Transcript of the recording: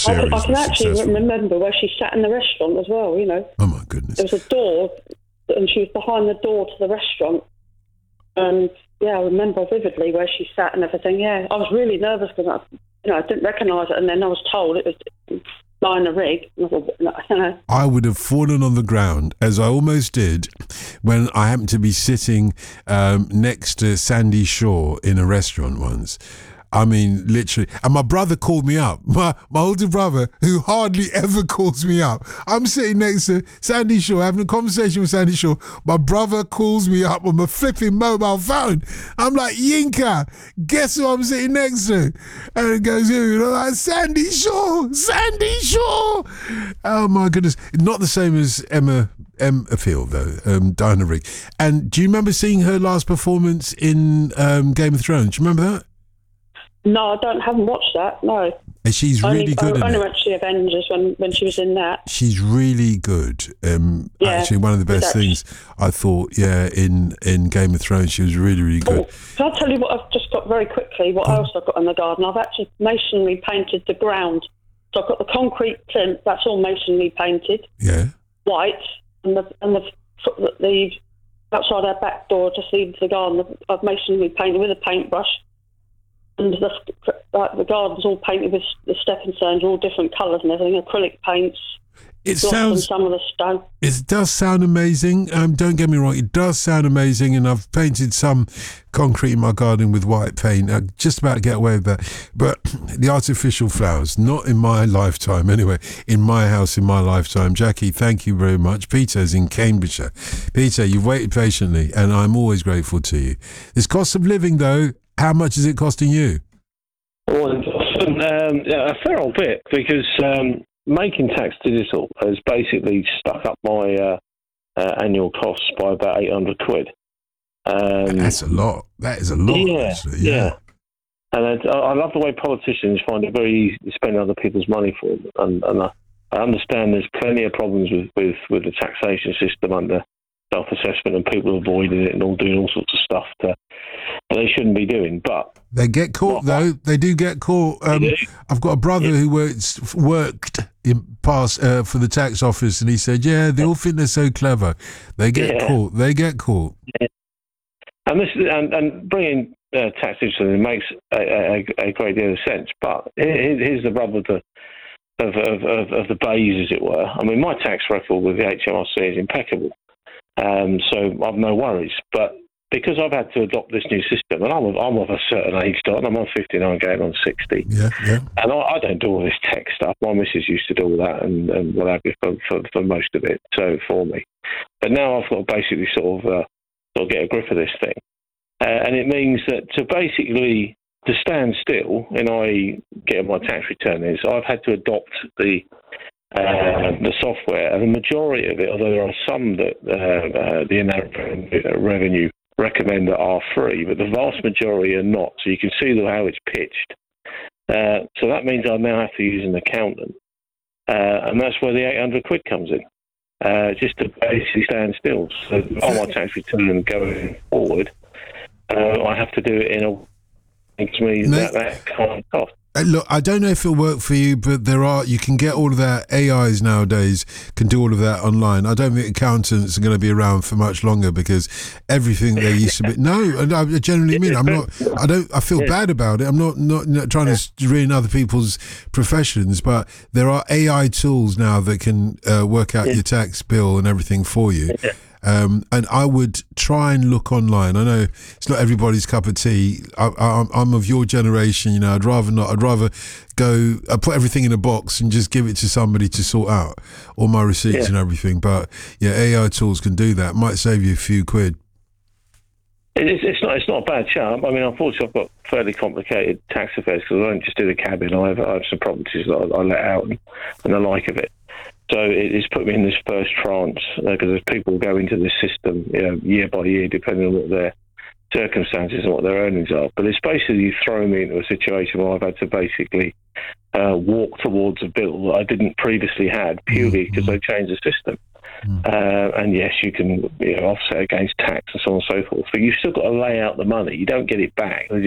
series I can was actually successful. remember where she sat in the restaurant as well, you know. Oh, my goodness. There was a door, and she was behind the door to the restaurant. And, yeah, I remember vividly where she sat and everything, yeah. I was really nervous because I didn't recognise it, and then I was told it was lying the rig. And I thought, I would have fallen on the ground, as I almost did when I happened to be sitting next to Sandy Shaw in a restaurant once. I mean, literally. And my brother called me up. My older brother, who hardly ever calls me up. I'm sitting next to Sandy Shaw, having a conversation with Sandy Shaw. My brother calls me up on my flipping mobile phone. I'm like, Yinka, guess who I'm sitting next to? And it goes, like, Sandy Shaw. Oh, my goodness. Not the same as Emma Field, though, Diana Rigg. And do you remember seeing her last performance in Game of Thrones? Do you remember that? No, haven't watched that, no. And she's really good in I only it. went to the Avengers when she was in that. She's really good. Actually, one of the best things I thought, in Game of Thrones, she was really, really good. Oh, can I tell you what I've just got very quickly, what else I've got in the garden? I've actually masonry painted the ground. So I've got the concrete plinth, that's all masonry painted. Yeah. White, and the outside our back door, just leads the garden, I've masonry painted with a paintbrush. And the garden's all painted with the stepping stones, all different colours and everything, acrylic paints. It sounds. Some of the stone. It does sound amazing. Don't get me wrong, it does sound amazing, and I've painted some concrete in my garden with white paint. I just about to get away with that. But the artificial flowers, not in my lifetime anyway, in my house, in my lifetime. Jackie, thank you very much. Peter's in Cambridgeshire. Peter, you've waited patiently, and I'm always grateful to you. This cost of living, though, how much is it costing you? Well, a fair old bit, because making tax digital has basically stuck up my annual costs by about £800. That's a lot. That is a lot. Actually. Yeah. And I love the way politicians find it very easy to spend other people's money for them. And I understand there's plenty of problems with the taxation system under self-assessment, and people avoiding it and all doing all sorts of stuff that they shouldn't be doing. But they get caught, though. They do get caught. I've got a brother who worked in past for the tax office, and he said, they all think they're so clever. They get caught. They get caught. Yeah. And this and bringing tax digital makes a great deal of sense. But here's the rub of the bays, as it were. I mean, my tax record with the HMRC is impeccable. So I've no worries. But because I've had to adopt this new system, and I'm of a certain age, and I'm on 59 going on 60. Yeah. And I don't do all this tech stuff. My missus used to do all that and what have you for most of it, so for me. But now I've got to basically sort of get a grip of this thing. And it means that to stand still in getting my tax return I've had to adopt the software, and the majority of it, although there are some that the Inland Revenue recommend that are free, but the vast majority are not. So you can see how it's pitched. So that means I now have to use an accountant, and that's where the £800 comes in, just to basically stand still. So on my tax return going forward, I have to do it in a way that makes me that can't cost. Look, I don't know if it'll work for you, but you can get all of that. AIs nowadays can do all of that online. I don't think accountants are going to be around for much longer, because everything they used to be. No, I genuinely mean, I feel bad about it. I'm not trying to ruin other people's professions, but there are AI tools now that can work out your tax bill and everything for you. And I would try and look online. I know it's not everybody's cup of tea. I'm of your generation, I'd rather not. I'd rather go put everything in a box and just give it to somebody to sort out all my receipts and everything. But AI tools can do that. Might save you a few quid. It's not a bad chance. I mean, unfortunately, I've got fairly complicated tax affairs, because I don't just do the cabin. I have some properties that I let out and the like of it. So it's put me in this first tranche, because as people go into this system year by year, depending on what their circumstances and what their earnings are. But it's basically thrown me into a situation where I've had to basically walk towards a bill that I didn't previously had, purely because they changed the system. And yes, you can offset against tax and so on and so forth, but you've still got to lay out the money. You don't get it back.